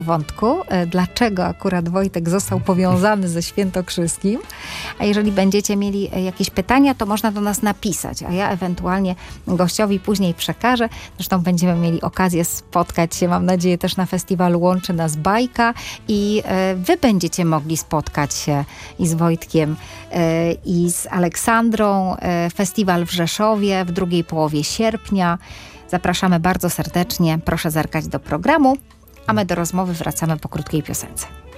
wątku, dlaczego akurat Wojtek został powiązany ze świętokrzyskim. A jeżeli będziecie mieli jakieś pytania, to można do nas napisać, a ja ewentualnie gościowi później przekażę. Zresztą będziemy mieli okazję spotkać się, mam nadzieję, też na festiwalu Łączy Nas Bajka i wy będziecie mogli spotkać się i z Wojtkiem, i z Aleksandrą. Festiwal w Rzeszowie w drugiej połowie sierpnia. Zapraszamy bardzo serdecznie. Proszę zerkać do programu. A my do rozmowy wracamy po krótkiej piosence.